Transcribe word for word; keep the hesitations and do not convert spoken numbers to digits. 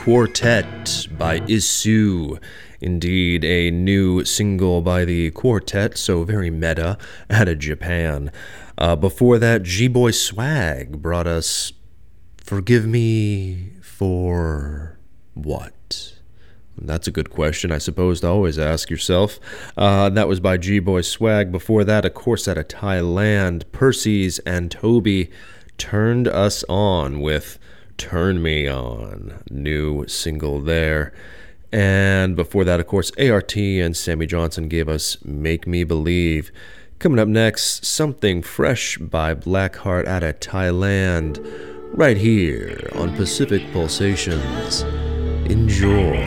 Quartet by Issue. Indeed, a new single by the quartet, so very meta, out of Japan. Uh, before that, G-Boy Swag brought us Forgive Me for What? That's a good question, I suppose, to always ask yourself. Uh, that was by G-Boy Swag. Before that, of course, out of Thailand, Percy's and Toby turned us on with Turn Me On, new single there. And before that, of course, A R T and Sammy Johnson gave us Make Me Believe. Coming up next, something fresh by Blackheart out of Thailand, right here on Pacific Pulsations. Enjoy.